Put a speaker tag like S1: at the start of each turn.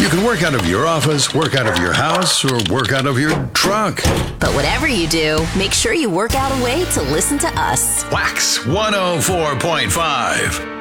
S1: You can work out of your office, work out of your house, or work out of your truck.
S2: But whatever you do, make sure you work out a way to listen to us.
S1: Wax 104.5.